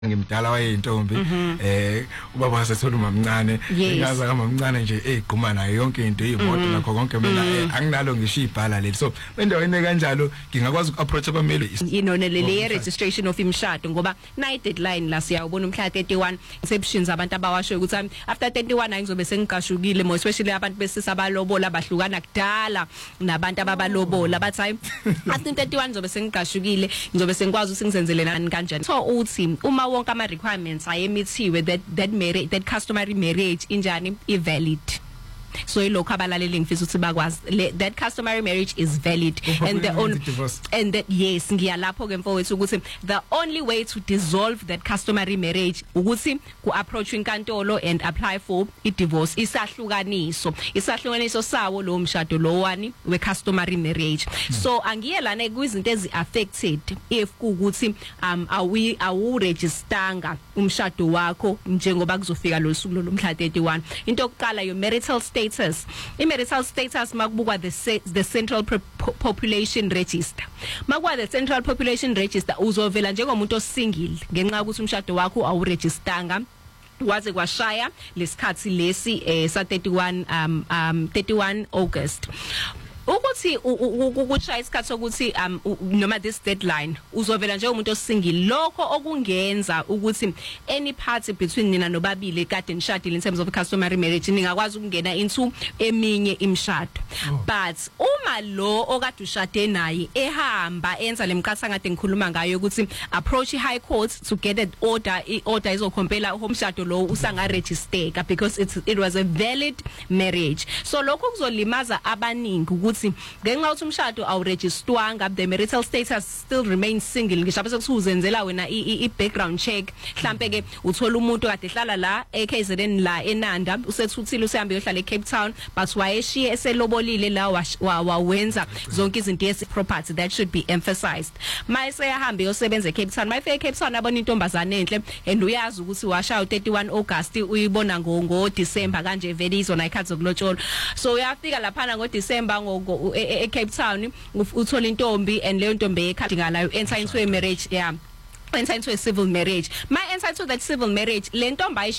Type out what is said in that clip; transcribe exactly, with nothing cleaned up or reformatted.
ngimdala wayintombi eh ubaba wasethola umamncane ngaza kamamncane nje egquma nayo yonke into imoto nakho konke mina anginalo ngisho ibhala leli so endaweni kanjalo ngingakwazi ukuapproach abameli you know le registration of imshado ngoba night deadline la siyawubona umhla thirty-one exceptions abantu abawasho ukuthi after thirty-one ayizobe sengigashukile mo especially abantu besisa abalobola bahlukana kudala nabantu ababalobola bathi hayi after thirty-one ngizobe sengigashukile ngizobe sengikwazi usingizenzele nani kanjani so uthi uma wonke ama requirements ayemithiwe that that marriage that customary marriage injani i valid so ilokho abalaleli ngifisa ukuthi bakwazi that customary marriage is valid and the only and that yes ngiyalapho ke mfowethu ukuthi the only way to dissolve that customary marriage ukuthi ku approach inkantolo and apply for i divorce isahlukaniso isahlukaniso sawo lo mshado lo wani we customary marriage so angiyelana kuizinto ezi affected if kuukuthi um awu awu registeranga umshado wakho njengoba kuzofika lo suku lo mhla thirty-one into yokuqala yo marital status i-marital status makubukwa the the central population register makwa the central population register uzovela njengomuntu osingle ngenxa ukuthi umshado wakho awurejistanga waze kwashaya lesikhathi lesi eh sa thirty-one um um thirty-one August ukuthi ukushaya isikhathi sokuthi um noma this deadline uzovela nje umuntu osingle lokho okungenza ukuthi any party between nina nobabili kade nishadile in terms of customary marriage ningakwazi ukungena into eminye imshado but uma lo okade ushade naye ehamba enza lemkhathanga kade ngikhuluma ngayo ukuthi approach high court to get an order i order izokhompela umshado lo usanga register because it's it was a valid marriage so lokho kuzolimaza abaningi ukuthi ngenxa ukuthi umshado awurejistwanga the marital status still remains single ngisho bese kusuzenzela wena i background check mhlambe ke uthola umuntu kade ehlala la e K Z N la eNanda usethuthile usehambe yohlala e Cape Town but wayeshiye eselobolile la wawenza zonke izinto yesi property that should be emphasized mayise yahambe yosebenza e Cape Town mayifike e Cape Town abona intombazane enhle and uyazi ukuthi washaya thirty-one August uyibona ngo ngo December kanje vele izona ikhathi zokulotshola so uyafika lapha ngo December ngo e Cape Town uthola intombi and leyo ntombi ekhadingalayo enter into a marriage yeah enter into a civil marriage my enter into that civil marriage le ntombi